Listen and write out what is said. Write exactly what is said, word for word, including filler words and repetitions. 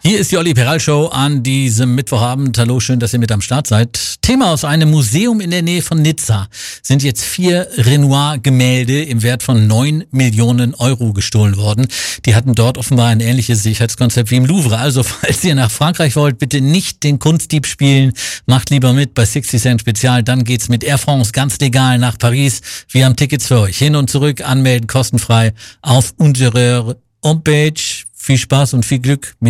Hier ist die Olli Peral Show an diesem Mittwochabend. Hallo, schön, dass ihr mit am Start seid. Thema: aus einem Museum in der Nähe von Nizza sind jetzt vier Renoir-Gemälde im Wert von neun Millionen Euro gestohlen worden. Die hatten dort offenbar ein ähnliches Sicherheitskonzept wie im Louvre. Also, falls ihr nach Frankreich wollt, bitte nicht den Kunstdieb spielen. Macht lieber mit bei sixty Cent Spezial. Dann geht's mit Air France ganz legal nach Paris. Wir haben Tickets für euch. Hin und zurück, anmelden, kostenfrei auf unserer Homepage. Viel Spaß und viel Glück mit